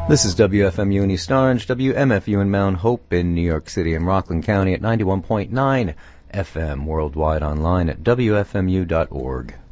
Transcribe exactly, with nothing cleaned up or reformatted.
This is W F M U in East Orange, W M F U in Mount Hope in New York City and Rockland County at ninety-one point nine F M, worldwide online at W F M U dot org.